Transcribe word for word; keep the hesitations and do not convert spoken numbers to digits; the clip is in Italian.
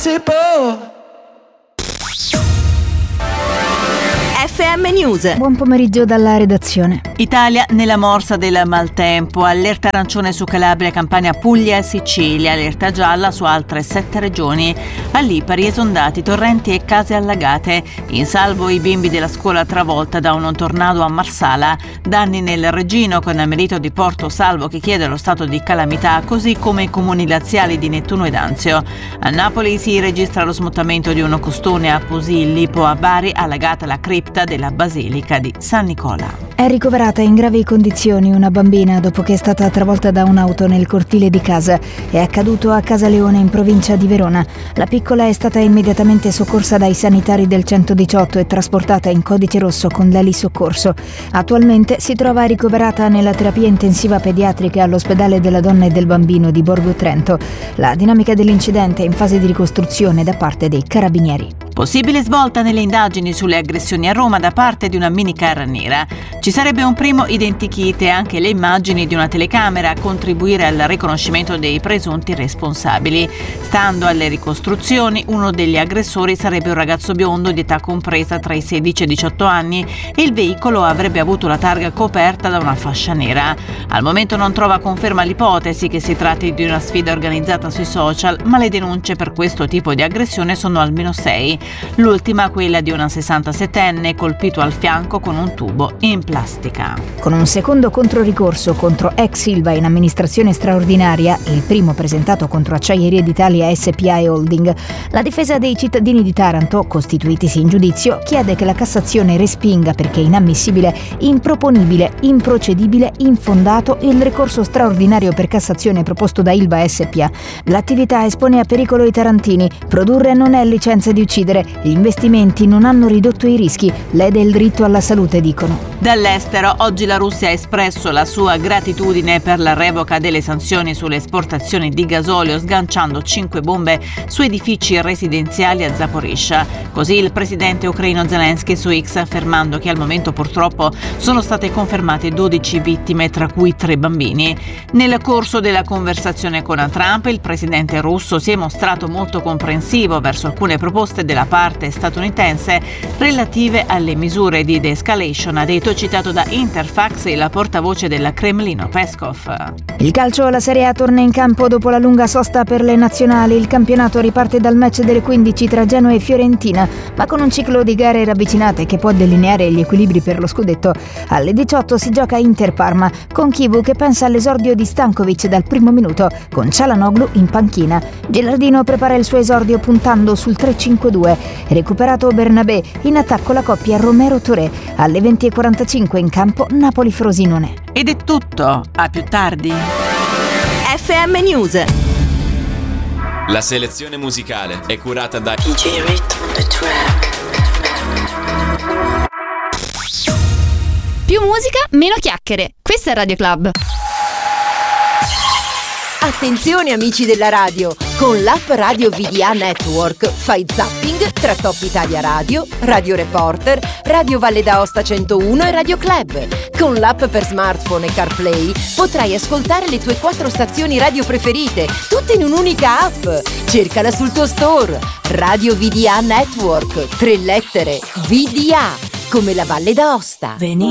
invincible. F M News. Buon pomeriggio dalla redazione. Italia nella morsa del maltempo, allerta arancione su Calabria, Campania, Puglia e Sicilia, allerta gialla su altre sette regioni. A Lipari esondati, torrenti e case allagate. In salvo i bimbi della scuola travolta da un tornado a Marsala. Danni nel Regino con Merito di Porto Salvo che chiede lo stato di calamità, così come i comuni laziali di Nettuno ed Anzio. A Napoli si registra lo smottamento di un costone a Posillipo, a Bari allagata la cripta della Basilica di San Nicola. È ricoverata in gravi condizioni una bambina dopo che è stata travolta da un'auto nel cortile di casa. È accaduto a Casaleone in provincia di Verona. La piccola è stata immediatamente soccorsa dai sanitari del centodiciotto e trasportata in codice rosso con l'eli soccorso. Attualmente si trova ricoverata nella terapia intensiva pediatrica all'ospedale della donna e del bambino di Borgo Trento. La dinamica dell'incidente è in fase di ricostruzione da parte dei carabinieri. Possibile svolta nelle indagini sulle aggressioni a Roma da parte di una minicar nera. Ci sarebbe un primo identikit e anche le immagini di una telecamera a contribuire al riconoscimento dei presunti responsabili. Stando alle ricostruzioni, uno degli aggressori sarebbe un ragazzo biondo di età compresa tra i sedici e i diciotto anni e il veicolo avrebbe avuto la targa coperta da una fascia nera. Al momento non trova conferma l'ipotesi che si tratti di una sfida organizzata sui social, ma le denunce per questo tipo di aggressione sono almeno sei. L'ultima quella di una sessantasettenne colpito al fianco con un tubo in plastica. Con un secondo controricorso contro ex Ilva in amministrazione straordinaria, il primo presentato contro Acciaierie d'Italia S P A e Holding, la difesa dei cittadini di Taranto, costituitisi in giudizio, chiede che la Cassazione respinga perché inammissibile, improponibile, improcedibile, infondato il ricorso straordinario per Cassazione proposto da Ilva S P A. L'attività espone a pericolo i tarantini. Produrre non è licenza di uccidere. Gli investimenti non hanno ridotto i rischi, lede il diritto alla salute, dicono. Dall'estero, oggi la Russia ha espresso la sua gratitudine per la revoca delle sanzioni sulle esportazioni di gasolio, sganciando cinque bombe su edifici residenziali a Zaporizhzhia. Così il presidente ucraino Zelensky su X, affermando che al momento purtroppo sono state confermate dodici vittime, tra cui tre bambini. Nel corso della conversazione con Trump, il presidente russo si è mostrato molto comprensivo verso alcune proposte della parte statunitense relative alle misure di de-escalation, ha detto, citato da Interfax il portavoce del Cremlino Peskov. Il calcio alla Serie A torna in campo dopo la lunga sosta per le nazionali. Il campionato riparte dal match delle quindici tra Genoa e Fiorentina, ma con un ciclo di gare ravvicinate che può delineare gli equilibri per lo scudetto. Alle diciotto si gioca Inter-Parma, con Chivu che pensa all'esordio di Stankovic dal primo minuto, con Çalhanoğlu in panchina. Gilardino prepara il suo esordio puntando sul tre cinque due. Recuperato Bernabé, in attacco la coppia Romero-Touré. Alle venti e quarantacinque in campo Napoli-Frosinone. Ed è tutto, a più tardi. F M News. La selezione musicale è curata da D J Rit on the track. Più musica, meno chiacchiere. Questo è Radio Club. Attenzione amici della radio, con l'app Radio V D A Network fai zapping tra Top Italia Radio, Radio Reporter, Radio Valle d'Aosta centouno e Radio Club. Con l'app per smartphone e CarPlay potrai ascoltare le tue quattro stazioni radio preferite, tutte in un'unica app. Cercala sul tuo store. Radio V D A Network, tre lettere, V D A, come la Valle d'Aosta. Veni